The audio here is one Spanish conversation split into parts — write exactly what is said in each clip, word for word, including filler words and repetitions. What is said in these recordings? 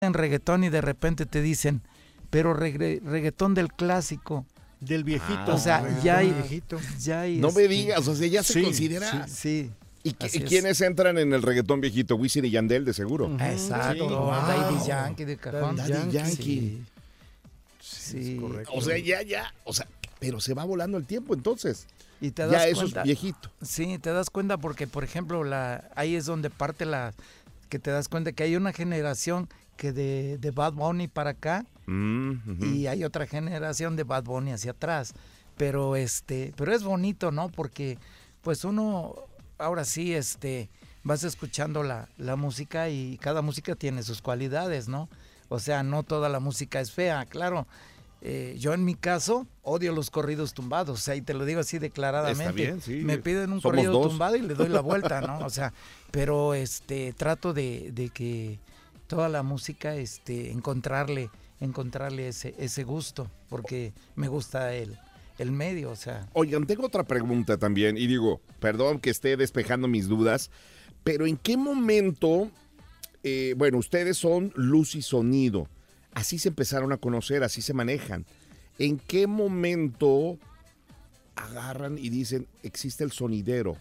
en reggaetón y de repente te dicen, pero regre, reggaetón del clásico. Del viejito. Ah, o sea, ya hay, viejito. ya hay No este, me digas, o sea, ya se sí, considera. Sí, sí. ¿Y, y quiénes entran en el reggaetón viejito? Wisin y Yandel, de seguro. Uh-huh. Exacto, Sí, wow. Daddy wow. Yankee de cajón. Daddy Yankee. Yankee. Sí, sí. correcto. O sea, ya, ya, o sea, pero se va volando el tiempo entonces. Y te das Ya eso cuenta, es viejito. Sí, te das cuenta porque, por ejemplo, la, ahí es donde parte la, que te das cuenta que hay una generación que de, de Bad Bunny para acá Mm, uh-huh. y hay otra generación de Bad Bunny hacia atrás. Pero este, pero es bonito, ¿no? Porque pues uno, ahora sí, este, vas escuchando la, la música y cada música tiene sus cualidades, ¿no? O sea, no toda la música es fea, claro. Eh, yo en mi caso odio los corridos tumbados, o sea, y te lo digo así declaradamente. Está bien, sí. Me piden un Somos corrido dos. tumbado y le doy la vuelta, ¿no? O sea, pero este, trato de, de que toda la música, este, encontrarle, encontrarle ese, ese gusto, porque me gusta el, el medio, o sea. Oigan, tengo otra pregunta también, y digo, perdón que esté despejando mis dudas, pero ¿en qué momento, eh, bueno, ustedes son luz y sonido, así se empezaron a conocer, así se manejan, ¿en qué momento agarran y dicen, existe el sonidero?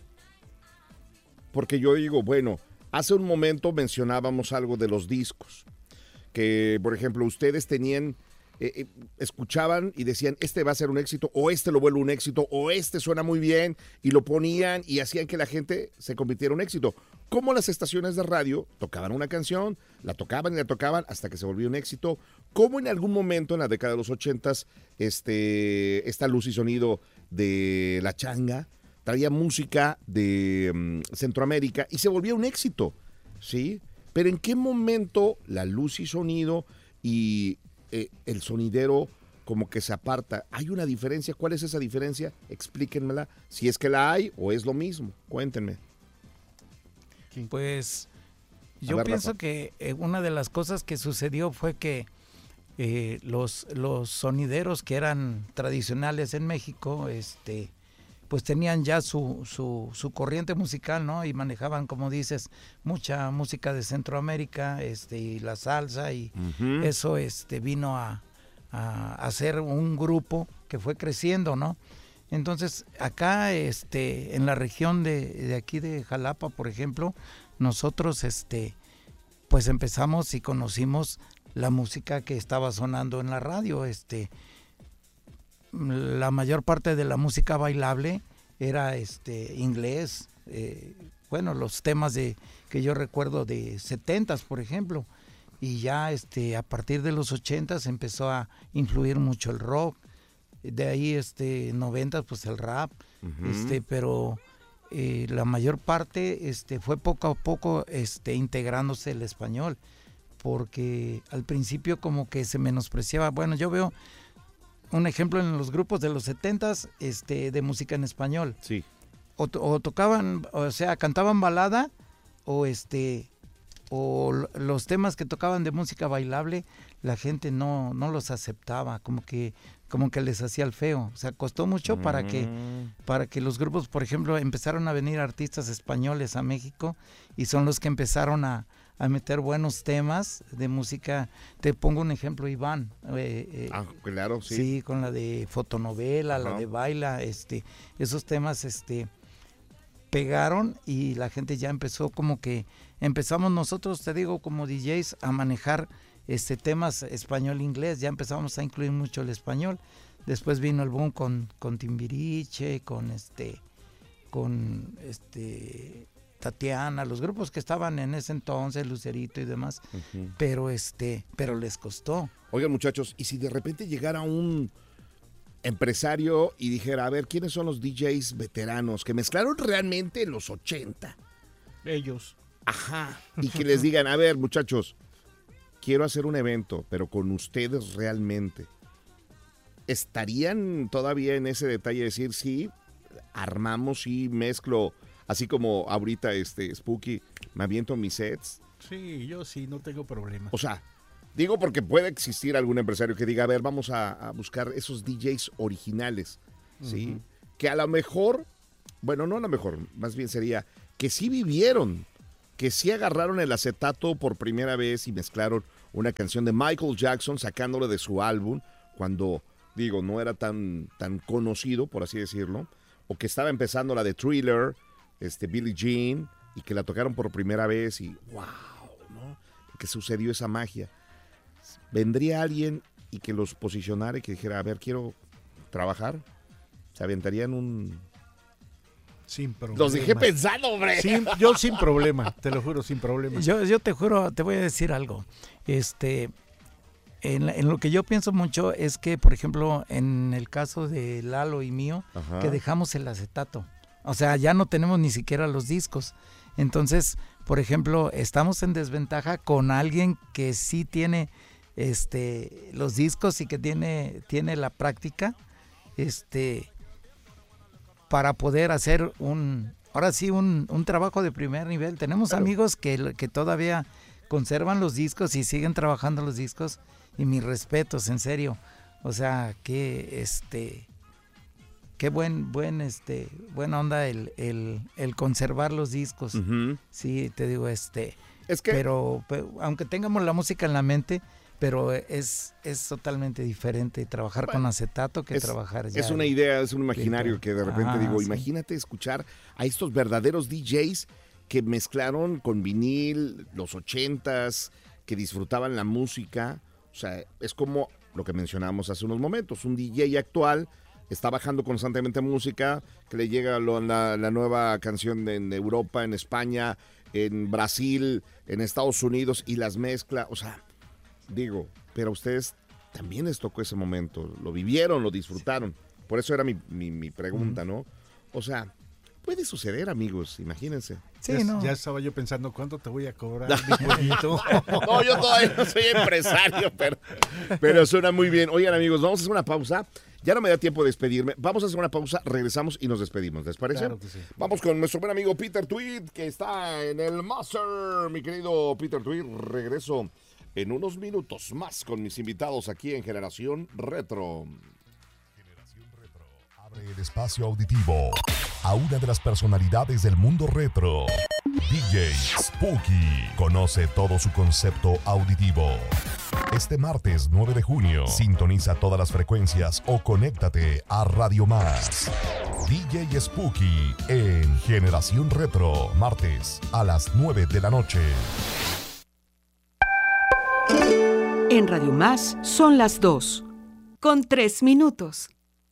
Porque yo digo, bueno, hace un momento mencionábamos algo de los discos, que por ejemplo ustedes tenían, eh, eh, escuchaban y decían, este va a ser un éxito, o este lo vuelve un éxito, o este suena muy bien, y lo ponían y hacían que la gente se convirtiera en un éxito. Como las estaciones de radio tocaban una canción, la tocaban y la tocaban hasta que se volvió un éxito. Como en algún momento en la década de los ochentas, este, esta luz y sonido de La Changa traía música de um, Centroamérica y se volvía un éxito, ¿sí? Pero ¿en qué momento la luz y sonido y eh, el sonidero como que se aparta? ¿Hay una diferencia? ¿Cuál es esa diferencia? Explíquenmela, si es que la hay o es lo mismo. Cuéntenme. Pues yo ver, pienso Rafa. que eh, una de las cosas que sucedió fue que eh, los, los sonideros que eran tradicionales en México, este, pues tenían ya su, su, su corriente musical, ¿no? Y manejaban, como dices, mucha música de Centroamérica, este, y la salsa, y Uh-huh. eso este, vino a, a hacer un grupo que fue creciendo, ¿no? Entonces, acá, este, en la región de, de aquí de Jalapa, por ejemplo, nosotros, este, pues empezamos y conocimos la música que estaba sonando en la radio, este, la mayor parte de la música bailable era, este, inglés, eh, bueno, los temas de que yo recuerdo de setentas, por ejemplo, y ya, este, a partir de los ochentas empezó a influir mucho el rock. De ahí, este, noventas, pues el rap, uh-huh. este, pero eh, la mayor parte, este, fue poco a poco, este, integrándose el español, porque al principio como que se menospreciaba. Bueno, yo veo un ejemplo en los grupos de los setentas, este, de música en español. Sí. O, o tocaban, o sea, cantaban balada, o este, o los temas que tocaban de música bailable, la gente no, no los aceptaba, como que como que les hacía el feo. O sea, costó mucho mm. para que para que los grupos, por ejemplo, empezaron a venir artistas españoles a México y son los que empezaron a, a meter buenos temas de música. Te pongo un ejemplo, Iván. Eh, eh, ah, claro, sí. Sí, con la de fotonovela, uh-huh. la de baila, este, esos temas, este, pegaron y la gente ya empezó como que, empezamos nosotros, te digo, como D Js a manejar este temas español-inglés, ya empezamos a incluir mucho el español. Después vino el boom con, con Timbiriche, con este, con este Tatiana, los grupos que estaban en ese entonces, Lucerito y demás, uh-huh. pero este, pero les costó. Oigan, muchachos, y si de repente llegara un empresario y dijera, a ver, ¿quiénes son los D Js veteranos que mezclaron realmente en los ochenta? Ellos. Ajá, y que les digan, a ver, muchachos, quiero hacer un evento, pero con ustedes realmente. ¿Estarían todavía en ese detalle de decir, sí, armamos y mezclo, así como ahorita este Spooky, me aviento mis sets? Sí, yo sí, no tengo problema. O sea, digo porque puede existir algún empresario que diga, a ver, vamos a, a buscar esos D Js originales, ¿sí? Uh-huh. Que a lo mejor, bueno, no a lo mejor, más bien sería que sí vivieron, que sí agarraron el acetato por primera vez y mezclaron una canción de Michael Jackson sacándole de su álbum cuando, digo, no era tan, tan conocido, por así decirlo, o que estaba empezando la de Thriller, este, Billie Jean, y que la tocaron por primera vez y wow, ¿no? Que sucedió esa magia. ¿Vendría alguien y que los posicionara y que dijera, a ver, quiero trabajar? ¿Se aventarían un...? Sin problema. Los dejé pensando, hombre. Sin, yo sin problema, te lo juro, sin problema. Yo, yo te juro, te voy a decir algo. Este, en, en lo que yo pienso mucho es que, por ejemplo, en el caso de Lalo y mío, Ajá. que dejamos el acetato. O sea, ya no tenemos ni siquiera los discos. Entonces, por ejemplo, estamos en desventaja con alguien que sí tiene este, los discos y que tiene, tiene la práctica, este... para poder hacer un, ahora sí, un, un trabajo de primer nivel. Tenemos claro. amigos que, que todavía conservan los discos y siguen trabajando los discos, y mis respetos, en serio. O sea, que este, qué buen, buen, este, buena onda el, el, el conservar los discos. Uh-huh. Sí, te digo, este, es que... pero, pero aunque tengamos la música en la mente, pero es, es totalmente diferente trabajar bueno, con acetato que es, trabajar ya. Es una idea, es un imaginario que de repente ah, digo, sí. imagínate escuchar a estos verdaderos D Js que mezclaron con vinil los ochentas, que disfrutaban la música. O sea, es como lo que mencionábamos hace unos momentos, un D J actual está bajando constantemente música, que le llega lo, la, la nueva canción de, en Europa, en España, en Brasil, en Estados Unidos, y las mezcla, o sea... Digo, pero a ustedes también les tocó ese momento, lo vivieron, lo disfrutaron. Por eso era mi, mi, mi pregunta, ¿no? O sea, puede suceder, amigos, imagínense. Sí, ya, no. ya estaba yo pensando, ¿cuánto te voy a cobrar, mi bonito? No, yo todavía no soy empresario, pero, pero suena muy bien. Oigan, amigos, vamos a hacer una pausa. Ya no me da tiempo de despedirme. Vamos a hacer una pausa, regresamos y nos despedimos. ¿Les parece? Claro que sí. Vamos con nuestro buen amigo Peter Tweed, que está en el Master. Mi querido Peter Tweed, regreso en unos minutos más con mis invitados aquí en Generación Retro. Generación Retro abre el espacio auditivo a una de las personalidades del mundo retro, D J Spooky. Conoce todo su concepto auditivo. Este martes nueve de junio, sintoniza todas las frecuencias o conéctate a Radio Más. D J Spooky en Generación Retro, martes a las nueve de la noche. En Radio Más son las dos, con tres minutos.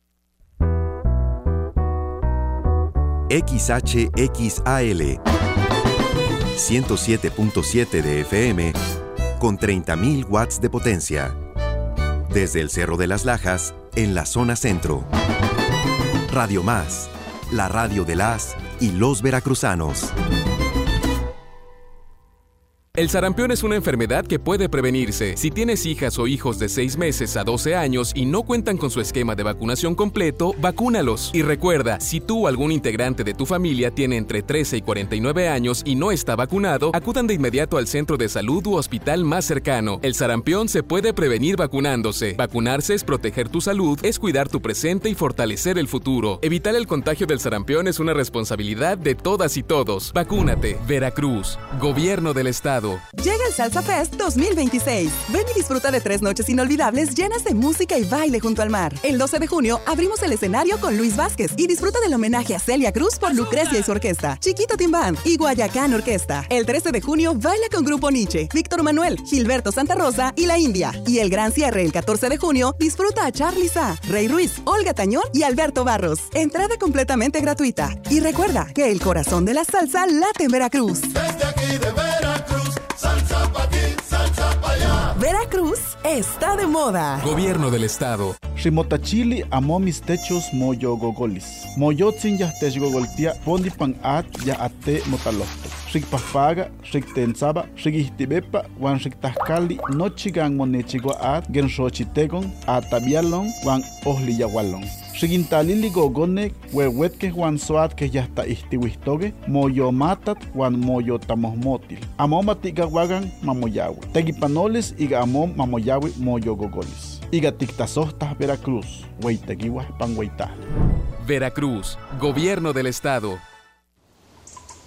X H X A L ciento siete punto siete de F M con treinta mil watts de potencia. Desde el Cerro de las Lajas, en la zona centro. Radio Más, la radio de las y los veracruzanos. El sarampión es una enfermedad que puede prevenirse. Si tienes hijas o hijos de seis meses a doce años y no cuentan con su esquema de vacunación completo, vacúnalos. Y recuerda, si tú o algún integrante de tu familia tiene entre trece y cuarenta y nueve años y no está vacunado, acudan de inmediato al centro de salud u hospital más cercano. El sarampión se puede prevenir vacunándose. Vacunarse es proteger tu salud, es cuidar tu presente y fortalecer el futuro. Evitar el contagio del sarampión es una responsabilidad de todas y todos. Vacúnate. Veracruz. Gobierno del Estado. Llega el Salsa Fest dos mil veintiséis. Ven y disfruta de tres noches inolvidables llenas de música y baile junto al mar. El doce de junio abrimos el escenario con Luis Vázquez y disfruta del homenaje a Celia Cruz por Lucrecia y su orquesta, Chiquito Team Band y Guayacán Orquesta. El trece de junio baila con Grupo Nietzsche, Víctor Manuel, Gilberto Santa Rosa y La India. Y el gran cierre el catorce de junio disfruta a Charly Sa, Rey Ruiz, Olga Tañón y Alberto Barros. Entrada completamente gratuita. Y recuerda que el corazón de la salsa late en Veracruz. Desde aquí de Veracruz, salsa pa' aquí, salsa pa' allá. Veracruz está de moda. Gobierno del Estado. Ximotachili amo mis techos moyo gogolis. Moyotzin yahtech gogoltia pondi pan at ya ate motalohto. Xikpahpaga, xiktensaba, xikihtibepa, wan xiktahkali, nochigan monechigua at, genshochitegon, atabialon, wan ohliyawalon. Xigintalili gogonek, huehuetke wan soat que ya está istiwistoge, moyo matat wan moyo tamosmotil. Amomatiga wagan mamoyawi. Tegipanoles iga amom mamoyawi moyo gogolis. Iga tiktasostas Veracruz, hueiteguiwas pan hueitah. Veracruz, Gobierno del Estado.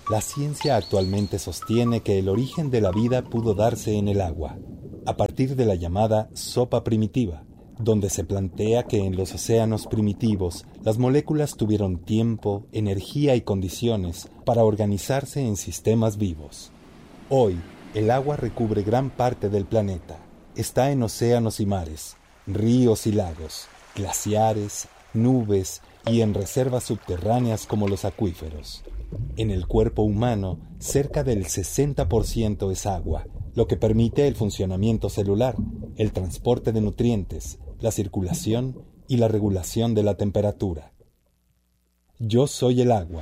La ciencia actualmente sostiene que el origen de la vida pudo darse en el agua, a partir de la llamada sopa primitiva, donde se plantea que en los océanos primitivos las moléculas tuvieron tiempo, energía y condiciones para organizarse en sistemas vivos. Hoy, el agua recubre gran parte del planeta. Está en océanos y mares, ríos y lagos, glaciares, nubes y en reservas subterráneas como los acuíferos. En el cuerpo humano, cerca del sesenta por ciento es agua, lo que permite el funcionamiento celular, el transporte de nutrientes, la circulación y la regulación de la temperatura. Yo soy el agua.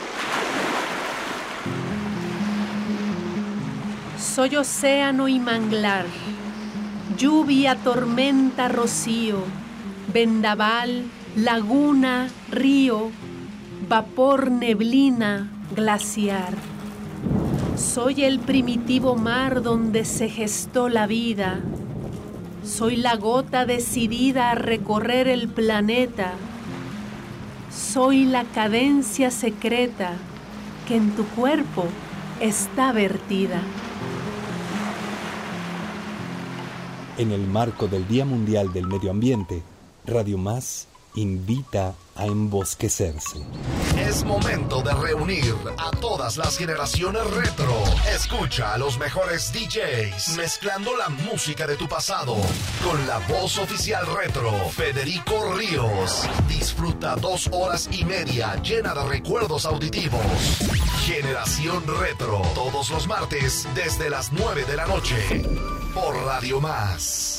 Soy océano y manglar, lluvia, tormenta, rocío, vendaval, laguna, río, vapor, neblina, glaciar. Soy el primitivo mar donde se gestó la vida. Soy la gota decidida a recorrer el planeta. Soy la cadencia secreta que en tu cuerpo está vertida. En el marco del Día Mundial del Medio Ambiente, Radio Más invita a embosquecerse. Es momento de reunir a todas las generaciones retro. Escucha a los mejores D Js mezclando la música de tu pasado con la voz oficial retro, Federico Ríos. Disfruta dos horas y media llena de recuerdos auditivos. Generación Retro, todos los martes desde las nueve de la noche por Radio Más.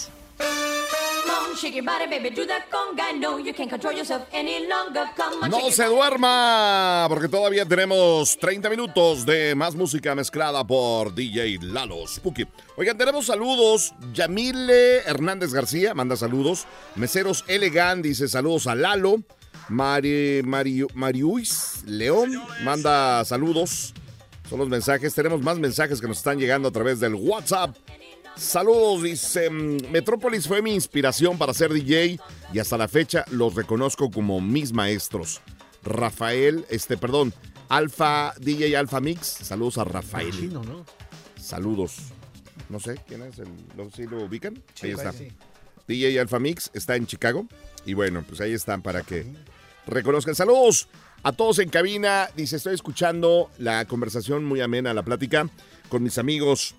No se duerma, porque todavía tenemos treinta minutos de más música mezclada por D J Lalo Spooky. Oigan, tenemos saludos. Yamile Hernández García manda saludos. Meseros Elegant dice saludos a Lalo. Mari, Mario, Mariuis León manda saludos. Son los mensajes. Tenemos más mensajes que nos están llegando a través del WhatsApp. Saludos, dice, Metrópolis fue mi inspiración para ser D J y hasta la fecha los reconozco como mis maestros. Rafael, este, perdón, Alfa, D J Alfa Mix, saludos a Rafael. Chino, ¿no? Saludos. No sé, ¿quién es? El, ¿lo, ¿sí lo ubican? Sí, ahí está. sí. D J Alfa Mix está en Chicago y bueno, pues ahí están para que reconozcan. Saludos a todos en cabina, dice, estoy escuchando la conversación muy amena, la plática con mis amigos.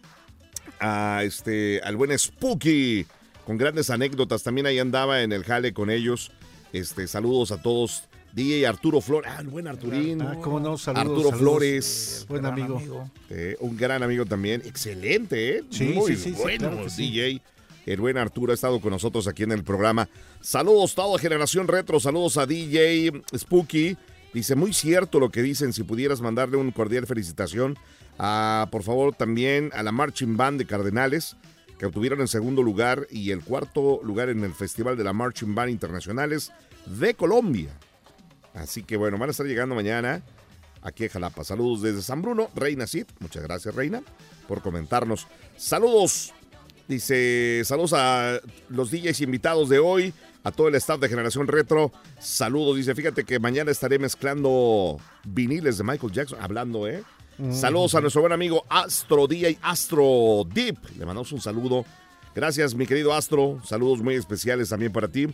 A este, al buen Spooky, con grandes anécdotas. También ahí andaba en el jale con ellos. Este, saludos a todos. D J Arturo Flores. Ah, el buen Arturín. Ah, cómo no, saludos. Arturo saludos, Flores. Eh, buen amigo. amigo. Eh, un gran amigo también. Excelente, ¿eh? Sí, Muy sí, sí, bueno, sí, claro D J. El buen Arturo ha estado con nosotros aquí en el programa. Saludos, toda Generación Retro. Saludos a D J Spooky. Dice, muy cierto lo que dicen. Si pudieras mandarle un cordial felicitación a, por favor, también a la Marching Band de Cardenales, que obtuvieron el segundo lugar y el cuarto lugar en el Festival de la Marching Band Internacionales de Colombia. Así que bueno, van a estar llegando mañana aquí a Jalapa. Saludos desde San Bruno, Reina Cid. Muchas gracias, Reina, por comentarnos. Saludos, dice, saludos a los D Js invitados de hoy, a todo el staff de Generación Retro. Saludos, dice, fíjate que mañana estaré mezclando viniles de Michael Jackson, hablando, ¿eh? Saludos a nuestro buen amigo Astro D J Astro Deep. Le mandamos un saludo. Gracias, mi querido Astro. Saludos muy especiales también para ti.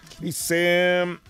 Dice,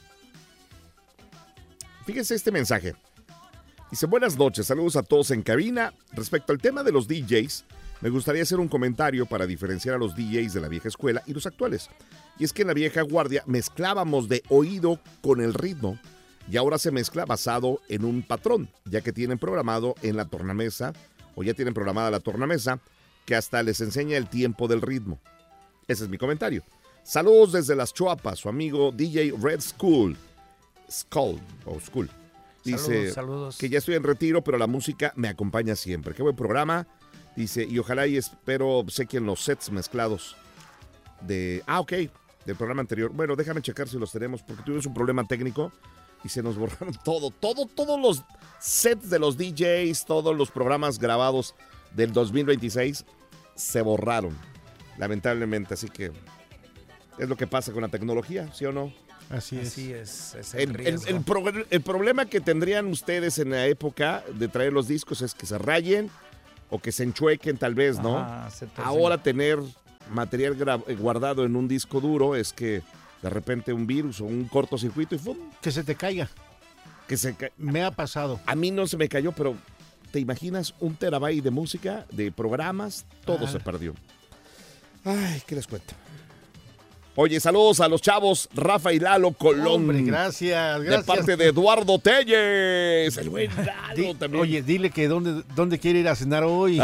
fíjense este mensaje. Dice, buenas noches, saludos a todos en cabina. Respecto al tema de los D Js, me gustaría hacer un comentario para diferenciar a los D Js de la vieja escuela y los actuales. Y es que en la vieja guardia mezclábamos de oído con el ritmo. Y ahora se mezcla basado en un patrón, ya que tienen programado en la tornamesa, o ya tienen programada la tornamesa, que hasta les enseña el tiempo del ritmo. Ese es mi comentario. Saludos desde Las Chuapas, su amigo D J Red School. Skull, o School. Dice saludos, saludos. que ya estoy en retiro, pero la música me acompaña siempre. Qué buen programa. Dice, y ojalá y espero obsequien los sets mezclados de... Ah, ok, del programa anterior. Bueno, déjame checar si los tenemos, porque tuvimos un problema técnico. Y se nos borraron todo, todo, todos los sets de los D Js, todos los programas grabados del dos mil veintiséis se borraron, lamentablemente. Así que es lo que pasa con la tecnología, ¿sí o no? Así es. Así es, es el, El, el, riesgo. el pro- el problema que tendrían ustedes en la época de traer los discos es que se rayen o que se enchuequen tal vez, ¿no? Ajá, se torcen. Ahora tener material gra- eh, guardado en un disco duro es que de repente un virus o un cortocircuito y ¡fum! Que se te caiga. Que se ca- Me ha pasado. A mí no se me cayó, pero ¿te imaginas un terabyte de música, de programas? Todo Ah. se perdió. Ay, ¿qué les cuento? Oye, saludos a los chavos Rafa y Lalo Colón. Hombre, gracias, De gracias. parte de Eduardo Telles. El buen Lalo Di- también. Oye, dile que dónde, dónde quiere ir a cenar hoy.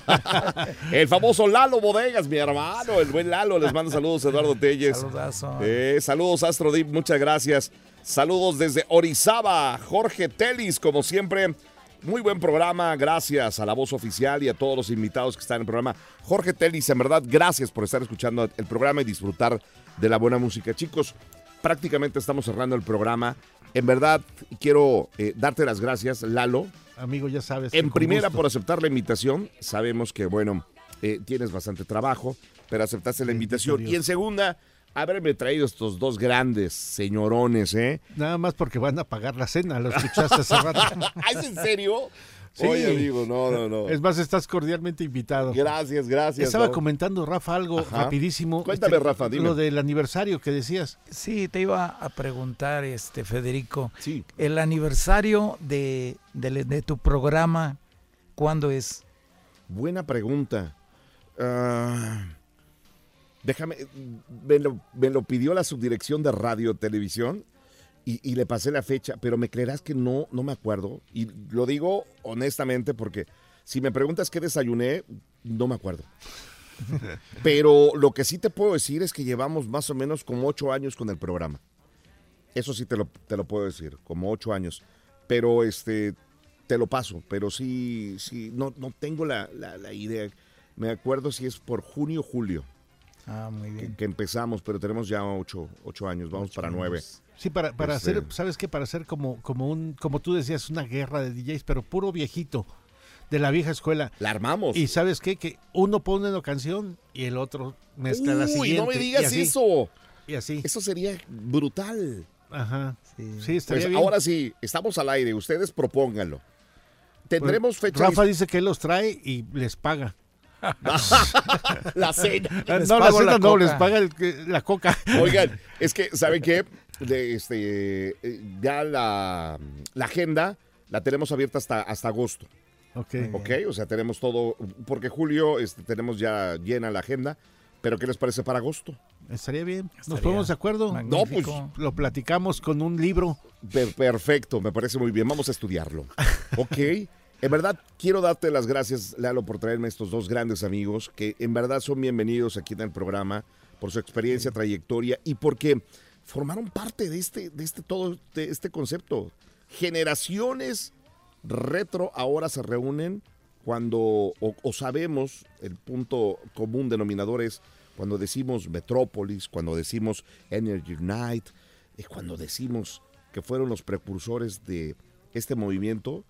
El famoso Lalo Bodegas, mi hermano. El buen Lalo. Les mando saludos, Eduardo Telles. Saludazo. Eh, saludos, Astro Deep. Muchas gracias. Saludos desde Orizaba. Jorge Telis, como siempre. Muy buen programa, gracias a la voz oficial y a todos los invitados que están en el programa. Jorge Telis, en verdad, gracias por estar escuchando el programa y disfrutar de la buena música. Chicos, prácticamente estamos cerrando el programa. En verdad, quiero eh, darte las gracias, Lalo. Amigo, ya sabes. En que con primera, gusto. por aceptar la invitación. Sabemos que, bueno, eh, tienes bastante trabajo, pero aceptaste la invitación. Dios. Y en segunda, haberme traído estos dos grandes señorones, ¿eh? Nada más porque van a pagar la cena, lo escuchaste hace rato. ¿Es en serio? Sí. Oye, amigo, no, no, no. Es más, estás cordialmente invitado. Gracias, gracias. Estaba ¿no? comentando, Rafa, algo Ajá. rapidísimo. Cuéntame, Este, Rafa, dime. Lo del aniversario que decías. Sí, te iba a preguntar, este Federico. Sí. El aniversario de, de, de tu programa, ¿cuándo es? Buena pregunta. Ah, déjame, me lo, me lo pidió la subdirección de radio televisión y, y le pasé la fecha, pero me creerás que no, no me acuerdo. Y lo digo honestamente porque si me preguntas qué desayuné, no me acuerdo. Pero lo que sí te puedo decir es que llevamos más o menos como ocho años con el programa. Eso sí te lo, te lo puedo decir, como ocho años. Pero este, te lo paso, pero sí, sí, no, no tengo la, la, la idea. Me acuerdo si es por junio o julio Ah, muy que, bien. que empezamos, pero tenemos ya ocho, ocho años, vamos Ocho para años. nueve. Sí, para, para Este- hacer, ¿sabes qué? Para hacer como, como un, como tú decías, una guerra de D Js, pero puro viejito, de la vieja escuela. La armamos. Y ¿sabes qué? Que uno pone una canción y el otro mezcla la Uy, siguiente. no me y digas así, eso. Y así. Eso sería brutal. Ajá. Sí. Sí, estaría Pues bien. ahora sí, estamos al aire, ustedes propónganlo. Tendremos Pues, fecha. Rafa dice que él los trae y les paga. La cena. Les no, la pago cena la no, coca. les paga el que- la coca. Oigan, es que, ¿saben qué? De este, eh, ya la, la agenda la tenemos abierta hasta, hasta agosto, Ok. ¿ok? O sea, tenemos todo, porque julio este, tenemos ya llena la agenda, pero ¿qué les parece para agosto? Estaría bien. ¿Nos Estaría ponemos de acuerdo? magnífico. No, Lo platicamos con un libro. Per- perfecto, me parece muy bien, vamos a estudiarlo, ¿ok? En verdad, quiero darte las gracias, Lalo, por traerme estos dos grandes amigos que en verdad son bienvenidos aquí en el programa, por su experiencia, trayectoria y porque formaron parte de este, de este todo, de este concepto. Generaciones retro ahora se reúnen cuando, o, o sabemos, el punto común denominador es cuando decimos Metrópolis, cuando decimos Energy Night, y cuando decimos que fueron los precursores de este movimiento,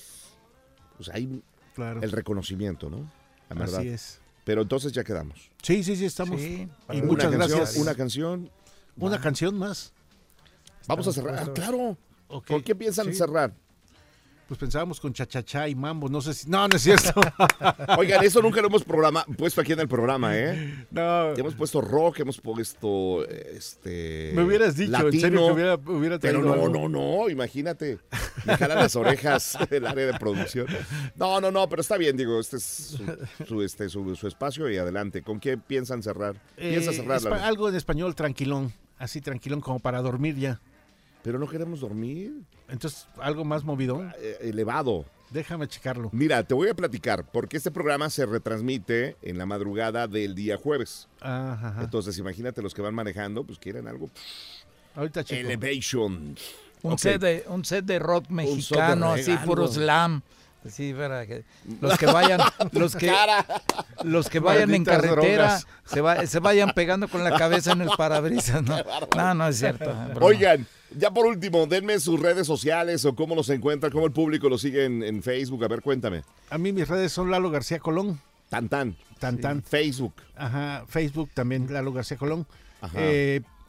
pues hay Claro. el reconocimiento, ¿no? La verdad. Así es. Pero entonces ya quedamos. Sí, sí, sí, estamos. Sí, y para muchas una canción, gracias. Una canción. Una canción más. Vamos a Estamos cerrar. Ah, puestos. claro. Ok. ¿Con qué piensan Sí. cerrar? Pues pensábamos con chachachá y mambo. No sé si. No, no es cierto. Oigan, eso nunca lo hemos programa, puesto aquí en el programa, ¿eh? no. Hemos puesto rock, hemos puesto este. Me hubieras dicho, latino, en serio, que hubiera, hubiera Pero traído no, algo. no, no, imagínate. Me jalan las orejas el área de producción. No, no, no, pero está bien, digo, este es su, su, este, su, su espacio y adelante. ¿Con qué piensan cerrar? ¿Piensan Eh, cerrar? espa- Lalo? algo en español tranquilón. Así tranquilón, como para dormir ya. Pero no queremos dormir. Entonces, algo más movidón. Eh, elevado. Déjame checarlo. Mira, te voy a platicar, porque este programa se retransmite en la madrugada del día jueves. Ajá, ajá. Entonces, imagínate los que van manejando, pues quieren algo. Ahorita checo. Elevation. Un, Ok. set de, un set de rock set de mexicano, así regalo. puro slam. Así, para que los que vayan, los que, Cara. los que vayan en Malditas carretera drogas. se, va- se vayan pegando con la cabeza en el parabrisas. No, no, no es cierto. es broma. Oigan, ya por último, denme sus redes sociales o cómo los encuentran, cómo el público los sigue en, en Facebook. A ver, cuéntame. A mí mis redes son Lalo García Colón. Tan tan. Tan tan. Facebook. Ajá. Facebook también, Lalo García Colón. Ajá. Eh,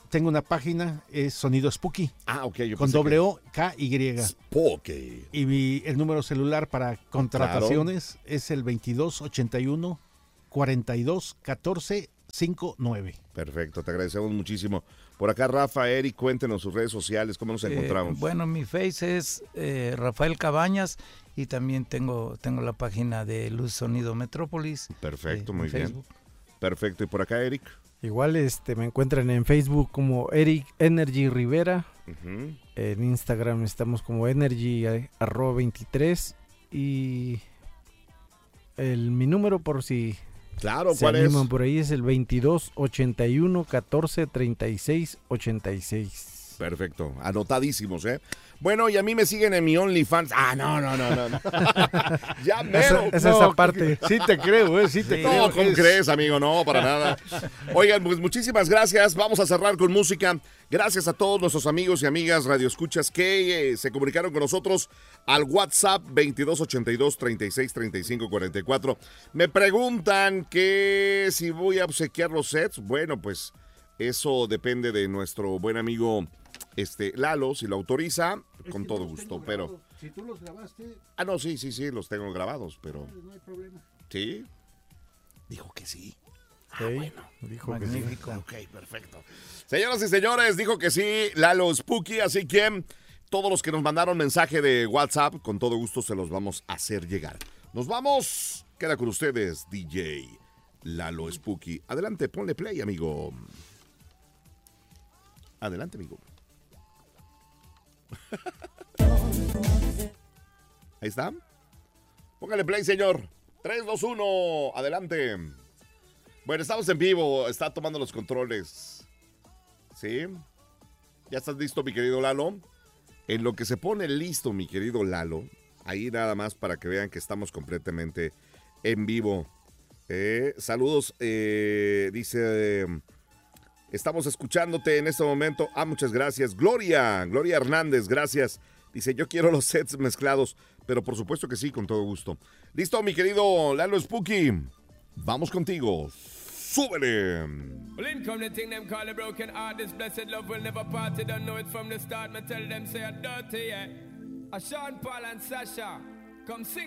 tengo una página, es Sonido Spooky. Ah, ok. Yo con doble O, K, Y. Spooky. Y mi, el número celular para contrataciones claro. es el veintidós ochenta y uno cuarenta y dos catorce cincuenta y nueve. Perfecto, te agradecemos muchísimo. Por acá, Rafa, Eric, cuéntenos sus redes sociales, ¿cómo nos encontramos? Eh, bueno, mi face es eh, Rafael Cabañas y también tengo, tengo la página de Luz Sonido Metrópolis. Perfecto, eh, muy bien. Facebook. Perfecto, ¿y por acá, Eric? Igual este, me encuentran en Facebook como Eric Energy Rivera. Uh-huh. En Instagram estamos como Energy arroba veintitrés. Y el, mi número por si claro, se ¿cuál animan es? por ahí es el veintidós ochenta y uno catorce treinta y seis ochenta y seis. Perfecto, anotadísimos, ¿eh? Bueno, y a mí me siguen en mi OnlyFans. Ah, no, no, no, no. no. Ya mero. Esa, esa no, esa parte. Sí te creo, ¿eh? Sí te sí, creo. No, ¿cómo es... crees, amigo? No, para nada. Oigan, pues muchísimas gracias. Vamos a cerrar con música. Gracias a todos nuestros amigos y amigas radioescuchas que eh, se comunicaron con nosotros al WhatsApp veintidós ochenta y dos treinta y seis treinta y cinco cuarenta y cuatro. Me preguntan que si voy a obsequiar los sets. Bueno, pues eso depende de nuestro buen amigo este Lalo, si lo autoriza, es con todo gusto, pero... Si tú los grabaste... Ah, no, sí, sí, sí, los tengo grabados, pero... No hay problema. ¿Sí? Dijo que sí. Ah, sí, bueno. Dijo Magnífico. que sí. Ok, perfecto. Señoras y señores, dijo que sí, Lalo Spooky, así que todos los que nos mandaron mensaje de WhatsApp, con todo gusto se los vamos a hacer llegar. Nos vamos. Queda con ustedes, D J Lalo Spooky. Adelante, ponle play, amigo. Adelante, amigo. Ahí está. Póngale play, señor. tres, dos, uno. Adelante. Bueno, estamos en vivo. Está tomando los controles. ¿Sí? ¿Ya estás listo, mi querido Lalo? En lo que se pone listo, mi querido Lalo. Ahí nada más para que vean que estamos completamente en vivo. Eh, saludos. Eh, dice... Eh, Estamos escuchándote en este momento. Ah, muchas gracias. Gloria, Gloria Hernández, gracias. Dice, yo quiero los sets mezclados, pero por supuesto que sí, con todo gusto. Listo, mi querido Lalo Spooky. Vamos contigo. Súbele. Well, in come the thing them call a broken heart. This blessed love will never part. They don't know it from the start. Me tell them say I'm dirty, yeah. A Sean Paul and Sasha, come sing.